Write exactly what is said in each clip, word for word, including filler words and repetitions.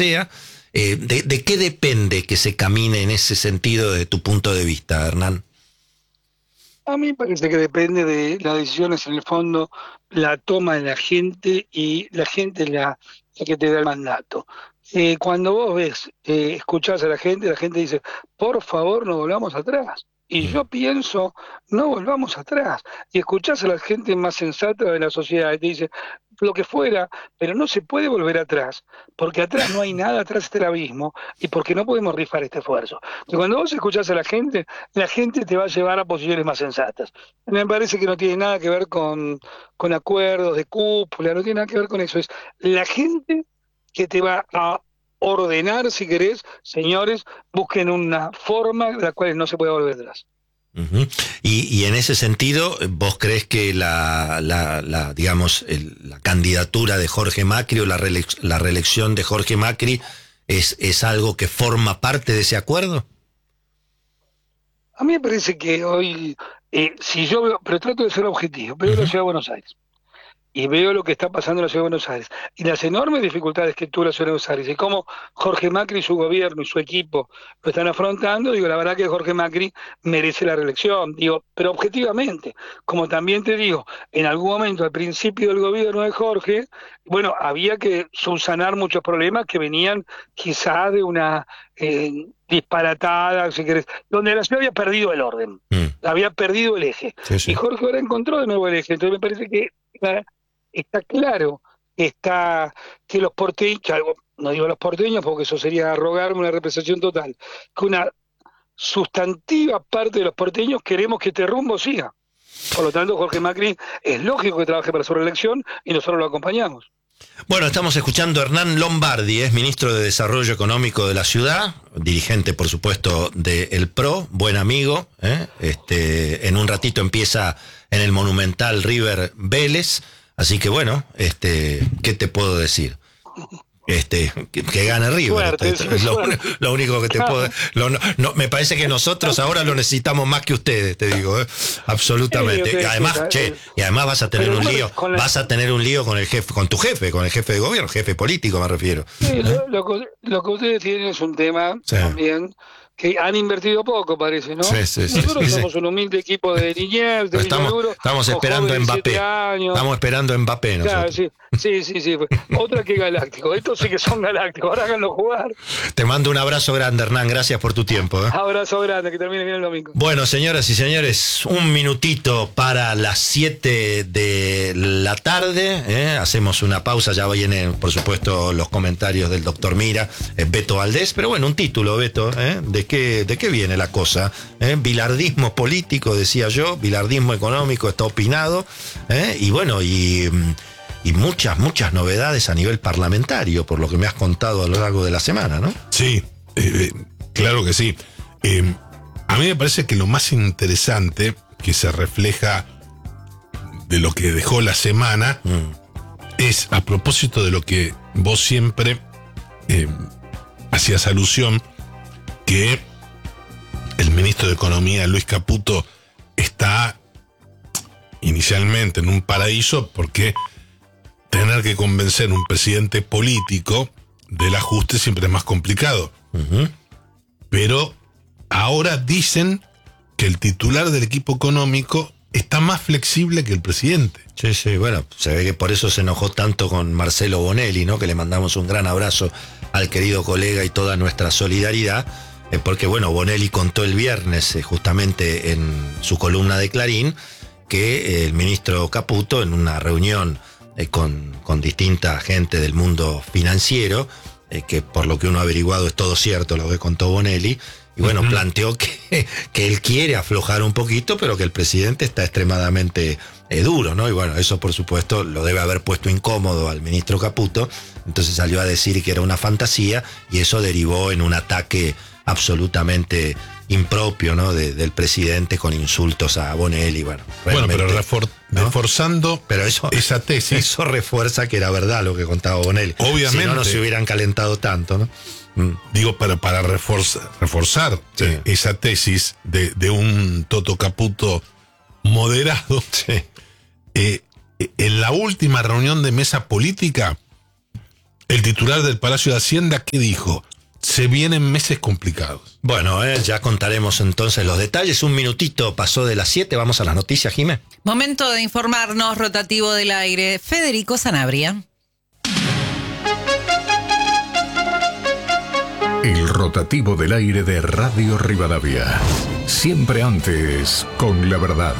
sea. Eh, de, ¿De qué depende que se camine en ese sentido desde tu punto de vista, Hernán? A mí me parece que depende de las decisiones, en el fondo, la toma de la gente, y la gente es la, la que te da el mandato. Eh, cuando vos ves, eh, escuchás a la gente, la gente dice, por favor, no volvamos atrás. Y yo pienso, no volvamos atrás. Y escuchás a la gente más sensata de la sociedad y te dice, lo que fuera, pero no se puede volver atrás, porque atrás no hay nada, atrás está el abismo, y porque no podemos rifar este esfuerzo. Y cuando vos escuchás a la gente, la gente te va a llevar a posiciones más sensatas. Me parece que no tiene nada que ver con, con acuerdos de cúpula, no tiene nada que ver con eso. Es la gente que te va a ordenar, si querés, señores, busquen una forma de la cual no se puede volver atrás. Uh-huh. Y, y en ese sentido, ¿vos crees que la, la, la digamos, el, la candidatura de Jorge Macri o la, reele la reelección de Jorge Macri es, es algo que forma parte de ese acuerdo? A mí me parece que hoy, eh, si yo veo, pero trato de ser objetivo, veo uh-huh. la Ciudad de Buenos Aires y veo lo que está pasando en la Ciudad de Buenos Aires y las enormes dificultades que tuvo la Ciudad de Buenos Aires y cómo Jorge Macri y su gobierno y su equipo lo están afrontando, digo, la verdad que Jorge Macri merece la reelección, digo, pero objetivamente, como también te digo, en algún momento al principio del gobierno de Jorge, bueno, había que subsanar muchos problemas que venían quizá de una eh, disparatada, si querés, donde la ciudad había perdido el orden, mm. había perdido el eje, sí, sí. y Jorge ahora encontró de nuevo el eje, entonces me parece que eh, está claro está que los porteños, no digo los porteños porque eso sería arrogarme una representación total, que una sustantiva parte de los porteños queremos que este rumbo siga. Por lo tanto, Jorge Macri es lógico que trabaje para su reelección y nosotros lo acompañamos. Bueno, estamos escuchando a Hernán Lombardi, es ministro de Desarrollo Económico de la ciudad, dirigente, por supuesto, del P R O, buen amigo. ¿eh? Este, en un ratito empieza en el Monumental River Vélez. Así que bueno, este, ¿qué te puedo decir? Este, que, que gane River. Suerte, esto, esto, es lo, lo único que te puedo. Lo, no, no, me parece que nosotros ahora lo necesitamos más que ustedes, te digo, ¿eh? Absolutamente. Y además, che, y además vas a tener un lío, vas a tener un lío con el jefe, con tu jefe, con el jefe de gobierno, jefe político, me refiero. Sí, ¿eh? lo, lo, que, lo que ustedes tienen es un tema sí. también. Que han invertido poco, parece, ¿no? Sí, sí, sí, Nosotros sí, somos sí. un humilde equipo de niñez, de estamos, duro, estamos esperando Mbappé. Estamos esperando Mbappé, ¿no? Claro, sí, sí, sí, sí. Otra que galáctico. Estos sí que son galácticos. Ahora háganlo jugar. Te mando un abrazo grande, Hernán. Gracias por tu tiempo. ¿eh? Abrazo grande, que termine bien el domingo. Bueno, señoras y señores, un minutito para las siete de la tarde. ¿eh? Hacemos una pausa. Ya vienen, por supuesto, los comentarios del doctor Mira, eh, Beto Valdés. Pero bueno, un título, Beto, ¿eh? de ¿Qué, ¿De qué viene la cosa? ¿Eh? Bilardismo político, decía yo, bilardismo económico está opinado, ¿eh? y bueno, y, y muchas, muchas novedades a nivel parlamentario, por lo que me has contado a lo largo de la semana, ¿no? Sí, eh, claro que sí. Eh, a mí me parece que lo más interesante que se refleja de lo que dejó la semana mm. es, a propósito de lo que vos siempre eh, hacías alusión, que el ministro de Economía, Luis Caputo, está inicialmente en un paraíso porque tener que convencer a un presidente político del ajuste siempre es más complicado. Uh-huh. Pero ahora dicen que el titular del equipo económico está más flexible que el presidente. Sí, sí, bueno, se ve que por eso se enojó tanto con Marcelo Bonelli, ¿no? Que le mandamos un gran abrazo al querido colega y toda nuestra solidaridad. Porque bueno, Bonelli contó el viernes eh, justamente en su columna de Clarín que eh, el ministro Caputo en una reunión eh, con, con distinta gente del mundo financiero, eh, que por lo que uno ha averiguado es todo cierto lo que contó Bonelli, y bueno, uh-huh. planteó que, que él quiere aflojar un poquito, pero que el presidente está extremadamente eh, duro, ¿no? Y bueno, eso por supuesto lo debe haber puesto incómodo al ministro Caputo, entonces salió a decir que era una fantasía y eso derivó en un ataque absolutamente impropio, ¿no? De, del presidente con insultos a Bonelli. Bueno, bueno pero refor ¿no? reforzando pero eso, esa tesis. Eso refuerza que era verdad lo que contaba Bonelli. Obviamente. Si no, no se hubieran calentado tanto, ¿no? Mm. Digo, para, para reforzar, reforzar sí. eh, esa tesis de, de un Toto Caputo moderado. Sí. Eh, en la última reunión de mesa política, el titular del Palacio de Hacienda, ¿qué dijo? Se vienen meses complicados. Bueno, eh, ya contaremos entonces los detalles. Un minutito pasó de las siete. Vamos a las noticias, Jimé. Momento de informarnos, rotativo del aire. Federico Sanabria. El rotativo del aire de Radio Rivadavia. Siempre antes, con la verdad.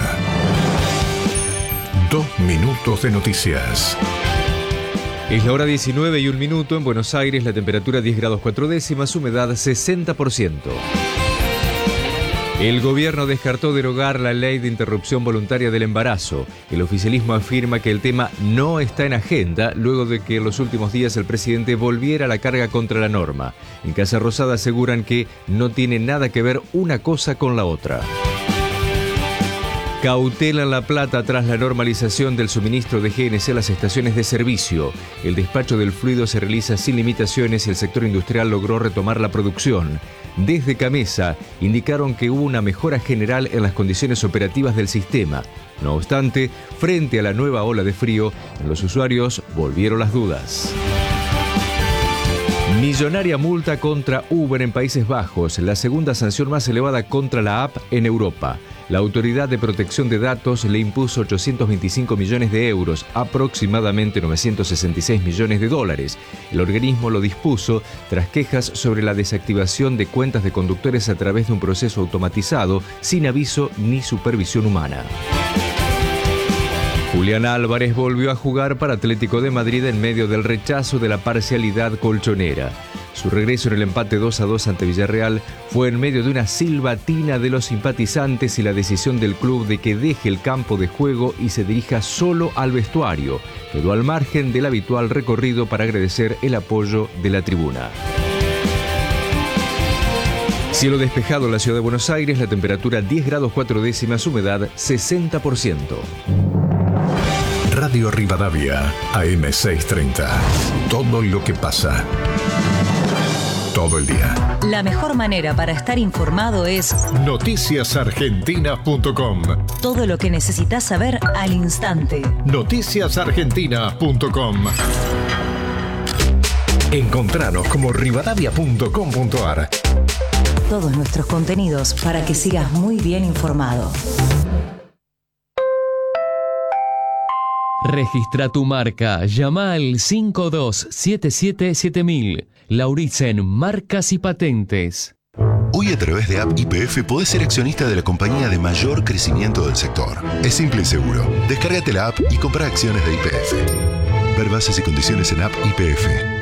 Dos minutos de noticias. Es la hora diecinueve y un minuto en Buenos Aires, la temperatura diez grados cuatro décimas, humedad sesenta por ciento. El gobierno descartó derogar la ley de interrupción voluntaria del embarazo. El oficialismo afirma que el tema no está en agenda luego de que en los últimos días el presidente volviera a la carga contra la norma. En Casa Rosada aseguran que no tiene nada que ver una cosa con la otra. Cautelan La Plata tras la normalización del suministro de G N C a las estaciones de servicio. El despacho del fluido se realiza sin limitaciones y el sector industrial logró retomar la producción. Desde Camesa indicaron que hubo una mejora general en las condiciones operativas del sistema. No obstante, frente a la nueva ola de frío, en los usuarios volvieron las dudas. Millonaria multa contra Uber en Países Bajos, la segunda sanción más elevada contra la app en Europa. La Autoridad de Protección de Datos le impuso ochocientos veinticinco millones de euros, aproximadamente novecientos sesenta y seis millones de dólares. El organismo lo dispuso tras quejas sobre la desactivación de cuentas de conductores a través de un proceso automatizado, sin aviso ni supervisión humana. Julián Álvarez volvió a jugar para Atlético de Madrid en medio del rechazo de la parcialidad colchonera. Su regreso en el empate dos a dos ante Villarreal fue en medio de una silbatina de los simpatizantes y la decisión del club de que deje el campo de juego y se dirija solo al vestuario. Quedó al margen del habitual recorrido para agradecer el apoyo de la tribuna. Cielo despejado en la ciudad de Buenos Aires, la temperatura diez grados cuatro décimas, humedad sesenta por ciento. Radio Rivadavia, A M seiscientos treinta. Todo lo que pasa. Todo el día. La mejor manera para estar informado es noticias argentinas punto com. Todo lo que necesitas saber al instante. noticias argentinas punto com. Encontranos como rivadavia punto com punto ar. Todos nuestros contenidos para que sigas muy bien informado. Registra tu marca. Llama al cinco dos siete siete siete mil. Lauritzen Marcas y Patentes. Hoy a través de App Y P F podés ser accionista de la compañía de mayor crecimiento del sector. Es simple y seguro. Descárgate la app y compra acciones de Y P F. Ver bases y condiciones en App Y P F.